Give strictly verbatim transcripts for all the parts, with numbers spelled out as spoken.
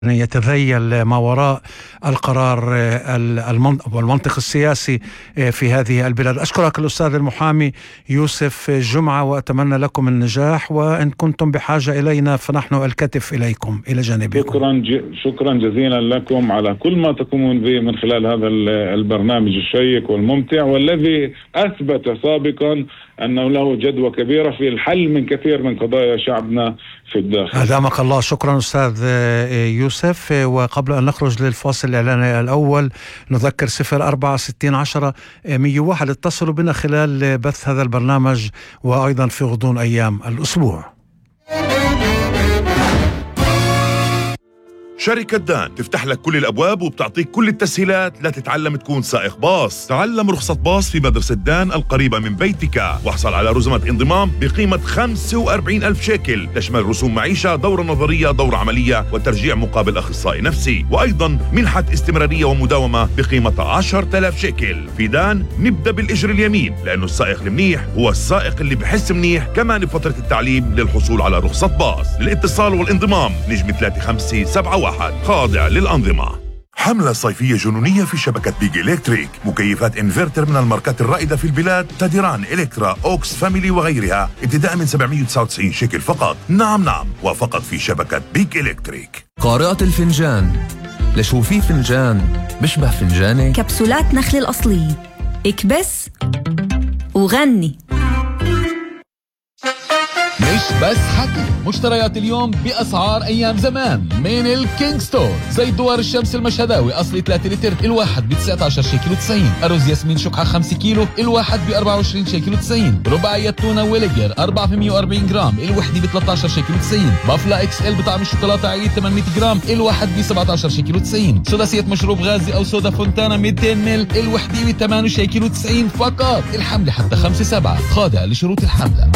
يتذيل ما وراء القرار والمنطق السياسي في هذه البلاد. أشكرك الأستاذ المحامي يوسف جمعة، وأتمنى لكم النجاح، وإن كنتم بحاجة إلينا فنحن الكتف إليكم إلى جانبكم. شكرا ج... شكرا جزيلا لكم على كل ما تقومون به من خلال هذا البرنامج الشيق والممتع، والذي أثبت سابقا أنه له جدوى كبيرة في الحل من كثير من قضايا شعبنا في الداخل. أدامك الله. شكرا أستاذ يوسف. وقبل أن نخرج للفاصل الإعلاني الأول نذكر صفر أربعة ستين عشرة مية وواحد اتصلوا بنا خلال بث هذا البرنامج وأيضا في غضون أيام الأسبوع. شركة دان تفتح لك كل الأبواب وبتعطيك كل التسهيلات لتتعلم تكون سائق باص. تعلم رخصة باص في مدرسة دان القريبة من بيتك، واحصل على رزمة انضمام بقيمة خمسة وأربعين ألف شيكل، تشمل رسوم معيشة، دورة نظرية، دورة عملية، وترجيع مقابل أخصائي نفسي، وأيضا منحة استمرارية ومداومة بقيمة عشرة آلاف شيكل. في دان نبدأ بالإجر اليمين، لأنه السائق المنيح هو السائق اللي بحس منيح كمان بفترة التعليم للحصول على رخصة باص. للاتصال والانضمام نجم ثلاثة خمسة سبعة واحد، خاضع للأنظمة. حملة صيفية جنونية في شبكة بيج إلكتريك، مكيفات إنفرتر من الماركات الرائدة في البلاد، تاديران، إلكترا، أوكس، فاميلي وغيرها، ابتداء من سبعمية وتسعة وتسعين شيكل فقط. نعم نعم، وفقط في شبكة بيج إلكتريك. قارئة الفنجان، لشو في فنجان بشبه فنجاني؟ كبسولات نخل الأصلية، اكبس وغني. مش بس حكي، مشتريات اليوم بأسعار أيام زمان من الكينج ستور. زي دوار الشمس المشهداوي أصلي ثلاثة لتر الواحد ب تسعة عشر شيكل وتسعين، أرز ياسمين شقحة خمسة كيلو الواحد ب أربعة وعشرين شيكل وتسعين، رباعية تونة ويليجر أربعمية وأربعين جرام الوحدة ب ثلاثة عشر شيكل وتسعين، بافلا اكس ال بطعم الشوكولاتة عيد ثمانمية جرام الواحد ب سبعة عشر شيكل وتسعين، سداسية مشروب غازي أو صودا فونتانا مئتين مل الوحدة ب ثمانية شيكل وتسعين فقط. الحملة حتى خمسة سبعة، خاضع لشروط الحملة.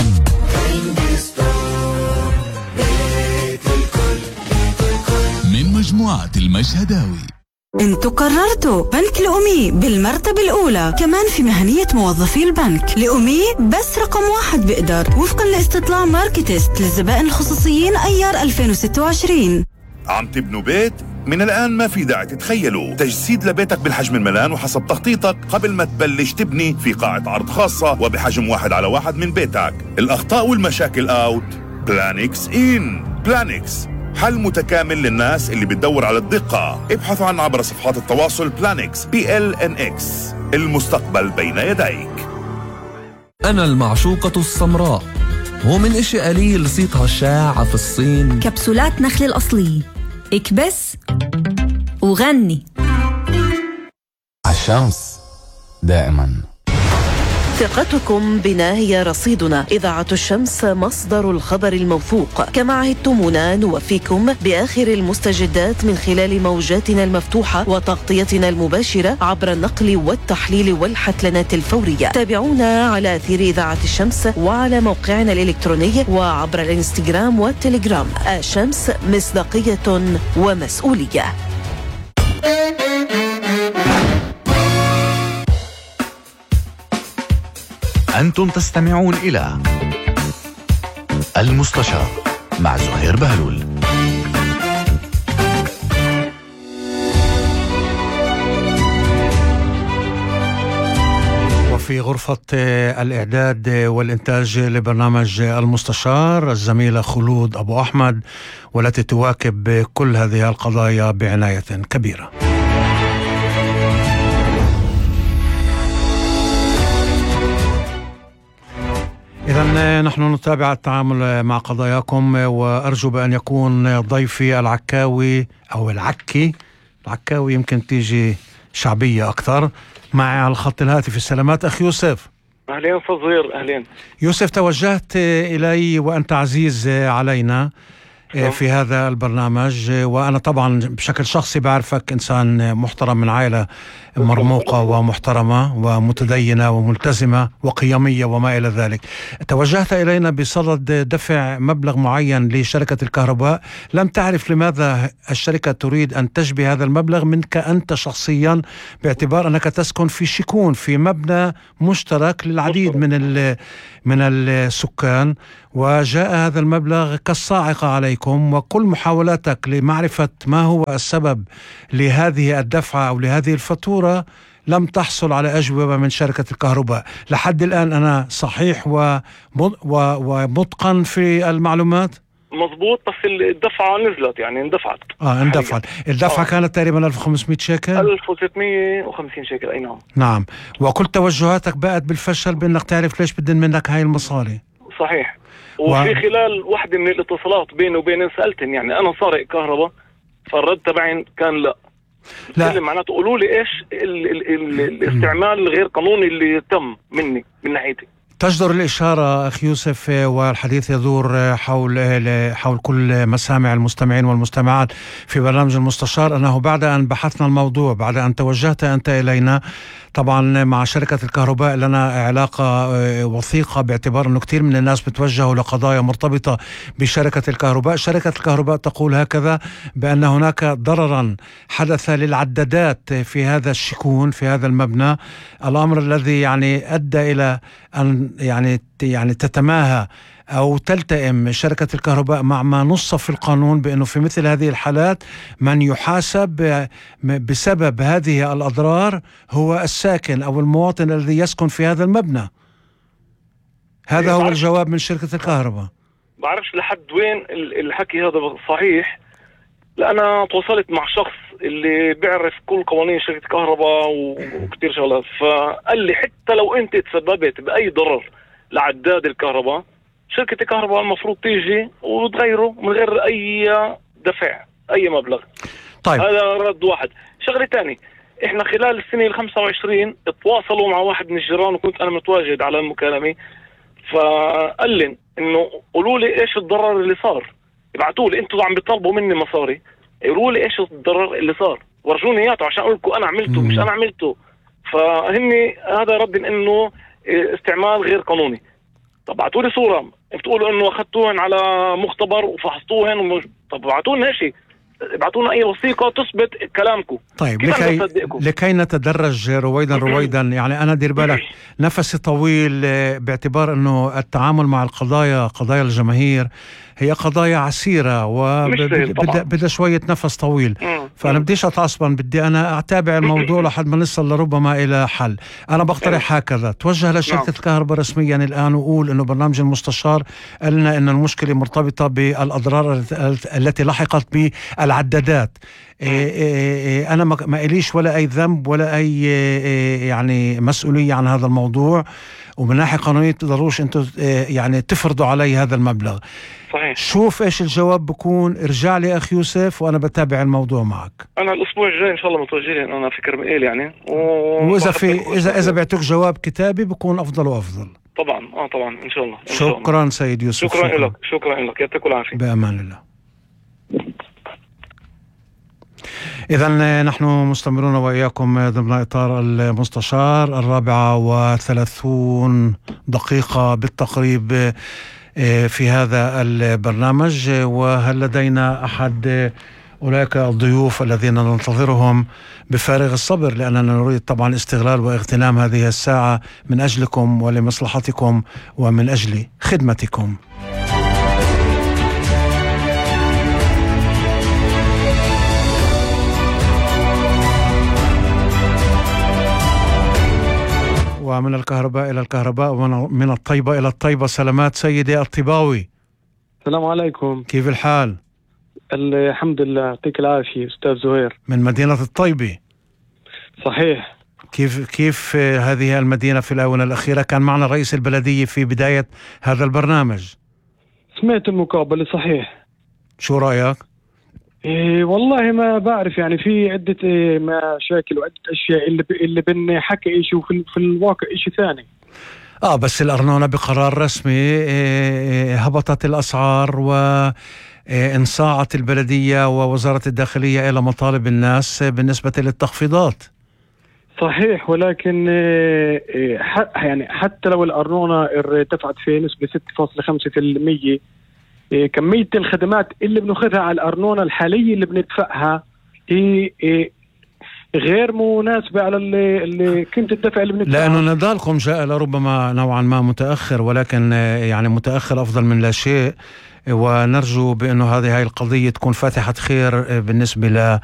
من مجموعة المشهداوي. انتوا قررتوا بنك الأمي بالمرتبة الأولى، كمان في مهنية موظفي البنك. الأمي بس رقم واحد بقدر، وفقا لاستطلاع ماركتست للزبائن الخصوصيين أيار ألفين وستة وعشرين. عم تبنوا بيت؟ من الآن ما في داعي تتخيلوا، تجسيد لبيتك بالحجم الملان وحسب تخطيطك قبل ما تبلش تبني في قاعة عرض خاصة وبحجم واحد على واحد من بيتك. الأخطاء والمشاكل أوت، بلانكس إن. بلانكس حل متكامل للناس اللي بتدور على الدقة. ابحثوا عنا عبر صفحات التواصل بلانكس بي ال ان اكس. المستقبل بين يديك. أنا المعشوقة السمراء، هو من إشي قليل صيتها شاعة في الصين. كبسولات نخل الأصلية، اكبس وغني. الشمس دائما. ثقتكم بنا هي رصيدنا. إذاعة الشمس مصدر الخبر الموثوق. كما عهدتمونا نوفيكم بآخر المستجدات من خلال موجاتنا المفتوحة وتغطيتنا المباشرة عبر النقل والتحليل والحتلنات الفورية. تابعونا على أثير إذاعة الشمس وعلى موقعنا الإلكتروني وعبر الإنستغرام والتليجرام. الشمس مصداقية ومسؤولية. أنتم تستمعون إلى المستشار مع زهير بهلول. وفي غرفة الإعداد والإنتاج لبرنامج المستشار الزميلة خلود أبو أحمد، والتي تواكب كل هذه القضايا بعناية كبيرة. إذن نحن نتابع التعامل مع قضاياكم، وأرجو بأن يكون ضيفي العكاوي أو العكي العكاوي يمكن تيجي شعبية أكثر معي على الخط الهاتفي. السلامات أخي يوسف. أهلين فظير. أهلين يوسف. توجهت إلي وأنت عزيز علينا في هذا البرنامج، وأنا طبعا بشكل شخصي بعرفك إنسان محترم من عائلة مرموقة ومحترمة ومتدينة وملتزمة وقيمية وما إلى ذلك. توجهت إلينا بصدد دفع مبلغ معين لشركة الكهرباء، لم تعرف لماذا الشركة تريد أن تجبي هذا المبلغ منك أنت شخصيا، باعتبار أنك تسكن في شيكون في مبنى مشترك للعديد من من السكان، وجاء هذا المبلغ كالصاعقة عليكم، وكل محاولاتك لمعرفة ما هو السبب لهذه الدفعة أو لهذه الفاتورة لم تحصل على أجوبة من شركة الكهرباء لحد الآن. أنا صحيح ومتقن في المعلومات؟ مضبوط، بس الدفعة نزلت يعني اندفعت. اه اندفعت. الدفعة آه. كانت تقريبا ألف وخمسمائة شيكل ألف وستمائة وخمسين شيكل. أي نعم. نعم. وكل توجهاتك بقت بالفشل بأنك تعرف ليش بدن منك هاي المصاري. صحيح. وفي و... خلال واحدة من الاتصالات بيني وبين سألتن يعني أنا سارق كهرباء، فالرد تبعين كان لا لا معناته قولوا لي ايش ال ال ال الاستعمال الغير قانوني اللي تم مني من ناحيتي. تجدر الإشارة أخي يوسف والحديث يدور حول حول كل مسامع المستمعين والمستمعات في برنامج المستشار أنه بعد أن بحثنا الموضوع، بعد أن توجهت أنت إلينا طبعا مع شركة الكهرباء، لنا علاقة وثيقة باعتبار أنه كثير من الناس بتوجهوا لقضايا مرتبطة بشركة الكهرباء. شركة الكهرباء تقول هكذا بأن هناك ضررا حدث للعدادات في هذا الشكون في هذا المبنى، الأمر الذي يعني أدى إلى أن يعني يعني تتماهى أو تلتئم شركة الكهرباء مع ما نص في القانون بأنه في مثل هذه الحالات من يحاسب بسبب هذه الأضرار هو الساكن أو المواطن الذي يسكن في هذا المبنى. هذا هو الجواب من شركة الكهرباء. بعرفش لحد وين الحكي هذا صحيح، لأنا تواصلت مع شخص اللي بيعرف كل قوانين شركة الكهرباء وكتير شغلات، فقال لي حتى لو أنت تسببت بأي ضرر لعداد الكهرباء شركة الكهرباء المفروض تيجي وتغيره من غير أي دفع أي مبلغ. طيب. هذا رد واحد. شغلة تاني، إحنا خلال السنة الخمسة وعشرين اتواصلوا مع واحد من الجيران وكنت أنا متواجد على المكالمة، فقال لي إنه قولوا لي إيش الضرر اللي صار، ابعتوا لي أنتوا عم بيطلبوا مني مصاري، قولوا لي إيش الضرر اللي صار، ورجوني إياه عشان أقول لكم أنا عملته مش أنا عملته. فهني هذا رد إنه استعمال غير قانوني. طب بعتوا لي صورة بتقولوا انه اخذتوهن على مختبر وفحصتوهن ومج... طب ابعتوا لنا شيء، ابعتوا لنا اي وثيقة تثبت كلامكم. طيب لكي لكي نتدرج رويدا رويدا، يعني انا دير بالك نفسي طويل باعتبار انه التعامل مع القضايا قضايا الجماهير هي قضايا عسيرة وبدأ شوية نفس طويل. مم. فأنا بديش أتعصبا، بدي أنا أتابع الموضوع لحد ما نصل لربما إلى حل. أنا بقترح هكذا، توجه لشركة الكهرباء رسميا الآن وقول إنه برنامج المستشار قالنا إن المشكلة مرتبطة بالأضرار التي لحقت بالعدادات. إيه إيه أنا ما إليش ولا أي ذنب ولا أي إيه يعني مسؤولية عن هذا الموضوع، ومن ناحية قانونية تقدروش أنتوا يعني تفرضوا علي هذا المبلغ. صحيح. شوف إيش الجواب بكون، ارجع لي أخي يوسف وأنا بتابع الموضوع معك. أنا الأسبوع الجاي إن شاء الله متوجه، أنا فكر مقيل يعني و... وإذا في إذا إذا بعتوك جواب كتابي بكون أفضل وأفضل. طبعا آه طبعا إن شاء الله. إن شكرا شاء الله. سيد يوسف. شكرا, شكرا لك شكرا لك يعطيك العافية. بأمان الله. إذا نحن مستمرون وإياكم ضمن إطار المستشار، الرابعة وثلاثون دقيقة بالتقريب في هذا البرنامج. وهل لدينا أحد أولئك الضيوف الذين ننتظرهم بفارغ الصبر، لأننا نريد طبعا استغلال واغتنام هذه الساعة من أجلكم ولمصلحتكم ومن أجل خدمتكم. ومن الكهرباء إلى الكهرباء ومن الطيبة إلى الطيبة. سلامات سيدي الطيباوي. السلام عليكم. كيف الحال؟ الحمد لله يعطيك العافية أستاذ زهير. من مدينة الطيبة. صحيح. كيف كيف هذه المدينة في الآونة الأخيرة؟ كان معنا رئيس البلدية في بداية هذا البرنامج. سمعت المقابلة صحيح. شو رأيك؟ إيه والله ما بعرف، يعني في عدة إيه مشاكل وعدة أشياء اللي ب... اللي بنحكي إشي وفي في الواقع إشي ثاني. آه بس الأرنونة بقرار رسمي إيه هبطت الأسعار وانصاعت البلدية ووزارة الداخلية إلى مطالب الناس بالنسبة للتخفيضات. صحيح، ولكن إيه يعني حتى لو الأرنونة ارتفعت في نسبة ستة فاصلة خمسة بالمية، إيه كمية الخدمات اللي بناخذها على الأرنونة الحالية اللي بندفعها هي إيه غير مناسبة على اللي, اللي كنت الدفع اللي بندفعه. لأنه نضالكم جاء لربما نوعا ما متأخر، ولكن يعني متأخر أفضل من لا شيء، ونرجو بأنه هذه هاي القضية تكون فاتحة خير بالنسبة ل